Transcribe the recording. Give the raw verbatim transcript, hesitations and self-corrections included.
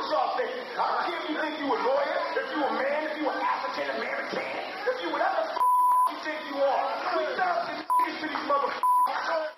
y'all think. I don't care if you think you a lawyer, if you a man, if you an African American, if you whatever the f- you think you are. We serve this niggas to these motherfuckers.